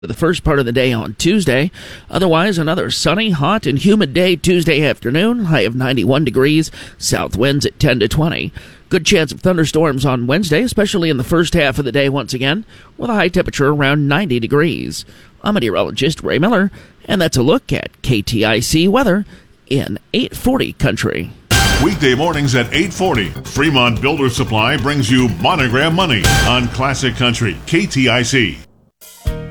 The first part of the day on Tuesday. Otherwise, another sunny, hot, and humid day Tuesday afternoon. High of 91 degrees. South winds at 10 to 20. Good chance of thunderstorms on Wednesday, especially in the first half of the day once again, with a high temperature around 90 degrees. I'm meteorologist Ray Miller, and that's a look at KTIC weather in 840 country. Weekday mornings at 8:40, Fremont Builder Supply brings you Monogram Money on Classic Country KTIC.